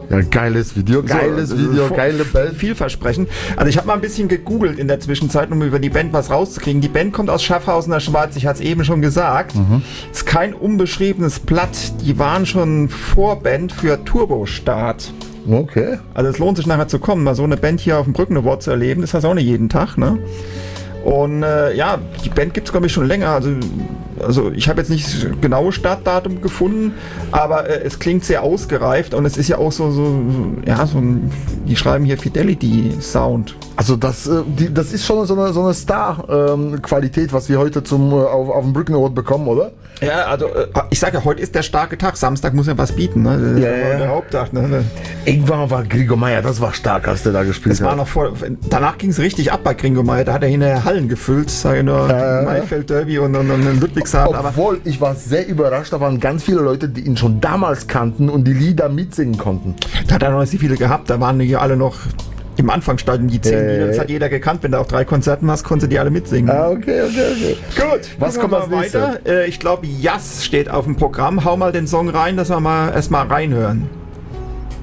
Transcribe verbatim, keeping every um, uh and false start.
Ja, geiles Video, geiles so, Video, so, geile Band. Vielversprechend. Also ich habe mal ein bisschen gegoogelt in der Zwischenzeit, um über die Band was rauszukriegen. Die Band kommt aus Schaffhausen, der Schweiz, ich hatte es eben schon gesagt. Mhm. Ist kein unbeschriebenes Blatt. Die waren schon Vorband für Turbostart. Okay. Also es lohnt sich nachher zu kommen, mal so eine Band hier auf dem Brücken Award zu erleben. Das heißt auch nicht jeden Tag, ne? Und äh, ja, die Band gibt es, glaube ich, schon länger. Also, also ich habe jetzt nicht das genaue Startdatum gefunden, aber äh, es klingt sehr ausgereift und es ist ja auch so, so ja, so ein, die schreiben hier Fidelity-Sound. Also das, äh, die, das ist schon so eine, so eine Star-Qualität, ähm, was wir heute zum, äh, auf, auf dem Brücken Award bekommen, oder? Ja, also äh, ich sage ja, heute ist der starke Tag. Samstag muss ja was bieten, ne? Das ja, ist ja. der Haupttag, ne? Irgendwann war Gringo Meier, das war stark, als der da gespielt das war hat. noch vor, danach ging es richtig ab bei Gringo Meier. Da hat er hinterher Hallen gefüllt, sage ich nur, äh, Maifeld Derby und, und, und Ludwigshafen. Obwohl, aber ich war sehr überrascht, da waren ganz viele Leute, die ihn schon damals kannten und die Lieder mitsingen konnten. Da hat er noch nicht so viele gehabt, da waren die alle noch im Anfangsstadium, die zehn Lieder, das hat jeder gekannt. Wenn du auf drei Konzerten hast, konntest du die alle mitsingen. Ah, okay, okay, okay. Gut, was kommt als nächstes? Weiter? Äh, ich glaube, Yass steht auf dem Programm. Hau mal den Song rein, dass wir mal erstmal reinhören.